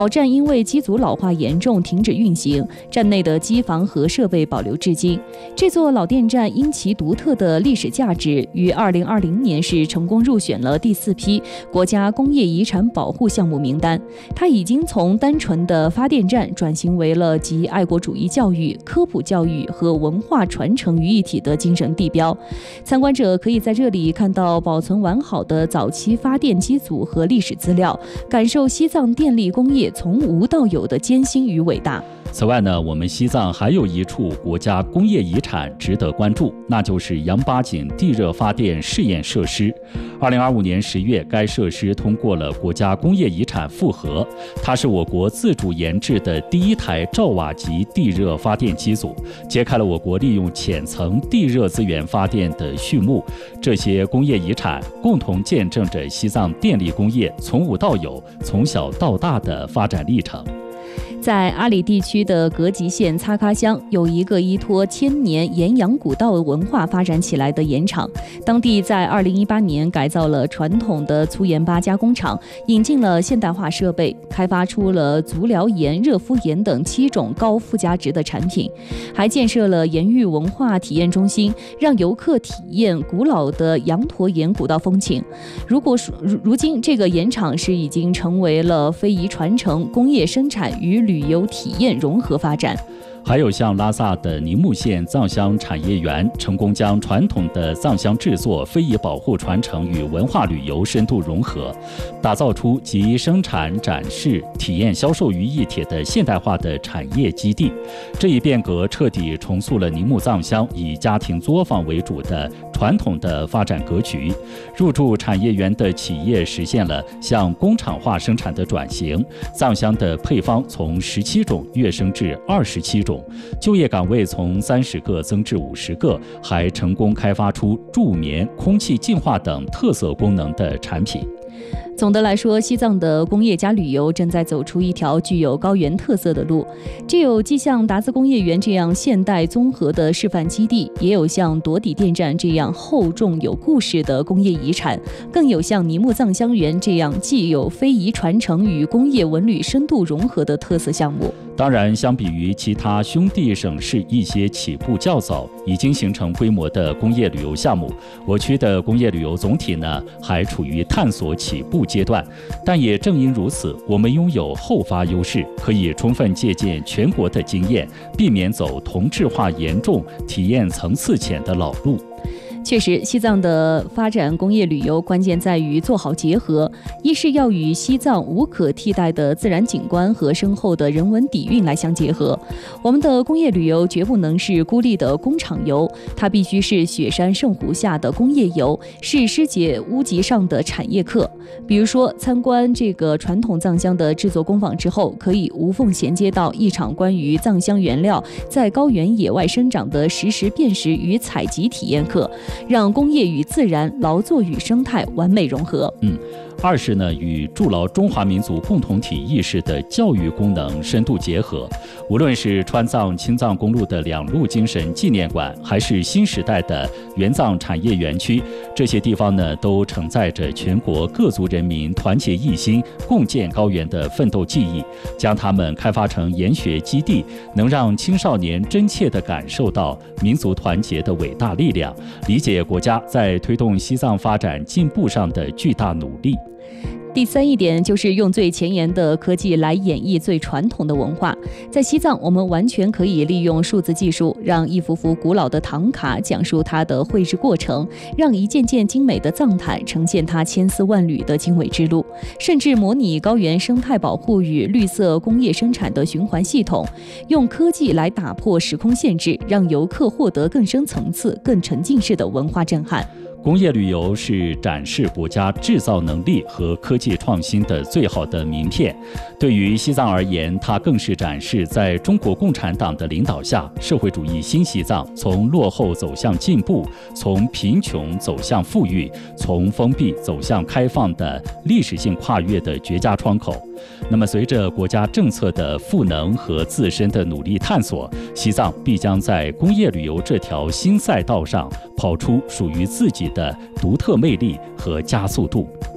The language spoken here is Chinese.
老站因为机组老化严重停止运行，站内的机房和设备保留至今。这座老电站因其独特的历史价值，于2020年是成功入选了第4批国家工业遗产保护项目名单。它已经从单纯的发电站转型为了集爱国主义教育、科普教育和文化传承于一体的精神地标。参观者可以在这里看到保存完好的早期发电机组和历史资料，感受西藏电力工业从无到有的艰辛与伟大。 此外呢，我们西藏还有一处国家工业遗产值得关注，那就是杨八井地热发电试验设施。2025年10月，该设施通过了国家工业遗产复核，它是我国自主研制的第1台兆瓦级地热发电机组，揭开了我国利用浅层地热资源发电的序幕。这些工业遗产共同见证着西藏电力工业从无到有、从小到大的发展历程。 在阿里地区的格吉县擦喀乡，有一个依托千年岩羊古道文化发展起来的盐场。当地在2018年改造了传统的粗盐巴加工厂，引进了现代化设备，开发出了足疗盐、热敷盐等7种高附加值的产品，还建设了盐域文化体验中心，让游客体验古老的羊驼岩古道风情。如今这个盐场是已经成为了非遗传承、工业生产与旅游体验融合发展。 还有像拉萨的宁木县藏香产业园，成功将传统的藏香制作、非遗保护传承与文化旅游深度融合，打造出集生产、展示、体验、销售于一体的现代化的产业基地。这一变革彻底重塑了宁木藏香以家庭作坊为主的传统的发展格局。入驻产业园的企业实现了向工厂化生产的转型，藏香的配方从17种跃升至27种，就业岗位从30个增至50个，还成功开发出助眠、空气净化等特色功能的产品。 总的来说，西藏的工业加旅游正在走出一条具有高原特色的路。这有既像达孜工业园这样现代综合的示范基地，也有像朵底电站这样厚重有故事的工业遗产，更有像宁木藏香园这样既有非遗传承与工业文旅深度融合的特色项目。 当然，相比于其他兄弟省市一些起步较早、已经形成规模的工业旅游项目，我区的工业旅游总体呢还处于探索起步阶段。但也正因如此，我们拥有后发优势，可以充分借鉴全国的经验，避免走同质化严重、体验层次浅的老路。 确实，西藏的发展工业旅游关键在于做好结合，一是要与西藏无可替代的自然景观和深厚的人文底蕴来相结合。我们的工业旅游绝不能是孤立的工厂游，它必须是雪山圣湖下的工业游，是师姐屋脊上的产业课。比如说，参观这个传统藏香的制作工坊之后，可以无缝衔接到一场关于藏香原料在高原野外生长的实时辨识与采集体验课，让工业与自然、劳作与生态完美融合。 二是呢，与筑牢中华民族共同体意识的教育功能深度结合。无论是川藏、青藏公路的两路精神纪念馆，还是新时代的援藏产业园区，这些地方呢，都承载着全国各族人民团结一心、共建高原的奋斗记忆。将它们开发成研学基地，能让青少年真切地感受到民族团结的伟大力量，理解国家在推动西藏发展进步上的巨大努力。 第三一点就是用最前沿的科技来演绎最传统的文化。在西藏，我们完全可以利用数字技术，让一幅幅古老的唐卡讲述它的绘制过程，让一件件精美的藏毯呈现它千丝万缕的经纬之路，甚至模拟高原生态保护与绿色工业生产的循环系统，用科技来打破时空限制，让游客获得更深层次、更沉浸式的文化震撼。 工业旅游是展示国家制造能力和科技创新的最好的名片。对于西藏而言，它更是展示在中国共产党的领导下，社会主义新西藏从落后走向进步，从贫穷走向富裕，从封闭走向开放的历史性跨越的绝佳窗口。那么，随着国家政策的赋能和自身的努力探索，西藏必将在工业旅游这条新赛道上跑出属于自己的独特魅力和加速度。